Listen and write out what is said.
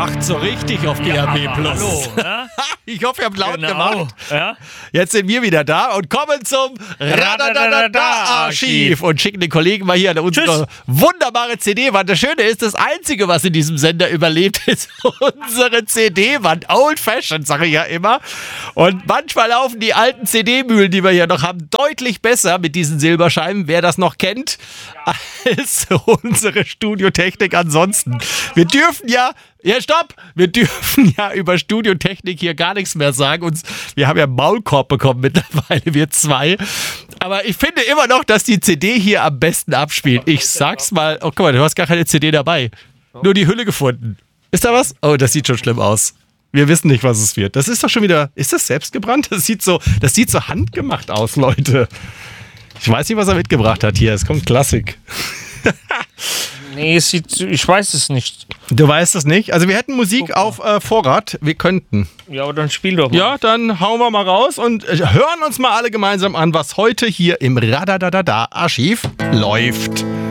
kracht so richtig auf DAB+. Hallo, ja? Ich hoffe, ihr habt laut Genau. gemacht. Ja? Jetzt sind wir wieder da und kommen zum Radadadada-Archiv und schicken den Kollegen mal hier unsere wunderbare CD-Wand. Das Schöne ist, das Einzige, was in diesem Sender überlebt, ist unsere CD-Wand. Old-fashioned, sage ich ja immer. Und manchmal laufen die alten CD-Mühlen, die wir hier noch haben, deutlich besser mit diesen Silberscheiben, wer das noch kennt, als unsere Studiotechnik ansonsten. Wir dürfen stopp! Wir dürfen ja über Studiotechnik hier gar nichts mehr sagen. Wir haben ja einen Maulkorb bekommen mittlerweile, wir zwei. Aber ich finde immer noch, dass die CD hier am besten abspielt. Ich sag's mal. Oh, guck mal, du hast gar keine CD dabei. Nur die Hülle gefunden. Ist da was? Oh, das sieht schon schlimm aus. Wir wissen nicht, was es wird. Das ist doch schon wieder... Ist das selbstgebrannt? Das sieht so handgemacht aus, Leute. Ich weiß nicht, was er mitgebracht hat hier. Es kommt Klassik. Nee, ich weiß es nicht. Du weißt es nicht? Also wir hätten Musik auf Vorrat. Wir könnten. Ja, aber dann spiel doch mal. Ja, dann hauen wir mal raus und hören uns mal alle gemeinsam an, was heute hier im Radadadada-Archiv läuft.